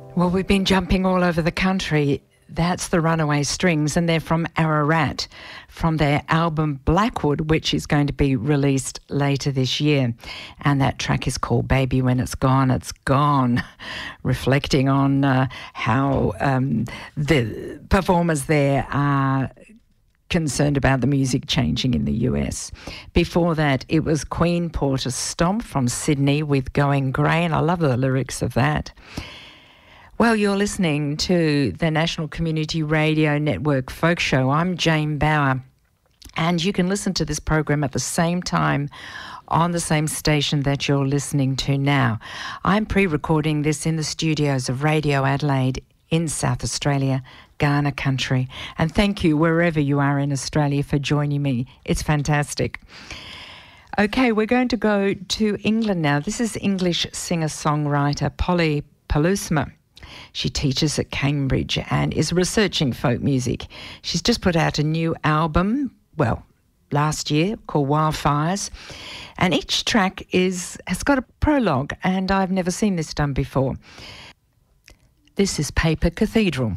Well, we've been jumping all over the country. That's the Runaway Strings, and they're from Ararat, from their album Blackwood, which is going to be released later this year. And that track is called Baby When It's Gone, It's Gone, reflecting on how the performers there are concerned about the music changing in the US. Before that, it was Queen Porter Stomp from Sydney with Going Grey, and I love the lyrics of that. Well, you're listening to the National Community Radio Network Folk Show. I'm Jane Bauer, and you can listen to this program at the same time on the same station that you're listening to now. I'm pre-recording this in the studios of Radio Adelaide in South Australia, Kaurna Country. And thank you, wherever you are in Australia, for joining me. It's fantastic. Okay, we're going to go to England now. This is English singer-songwriter Polly Polusma. She teaches at Cambridge and is researching folk music. She's just put out a new album, last year, called Wildfires. And each track has got a prologue, and I've never seen this done before. This is Paper Cathedral.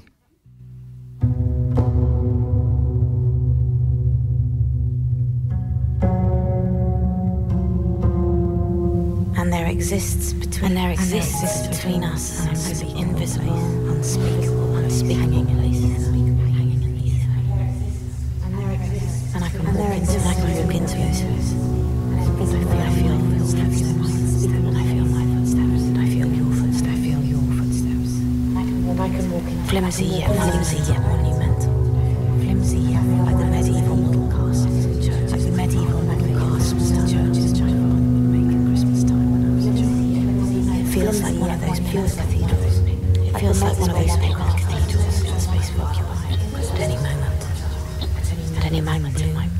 And there exists between us the invisible, unspeakable, unspeakable places. And I can walk into it. I feel footsteps in my footsteps, and I feel my footsteps, and I feel your footsteps, I feel your footsteps. I can walk in flimsy yet monumental, flimsy yet like the medieval model castles and churches, like the medieval model castles and churches. It feels like one of those pure cathedrals. It feels like one of those pure cathedrals in space occupied at any moment in my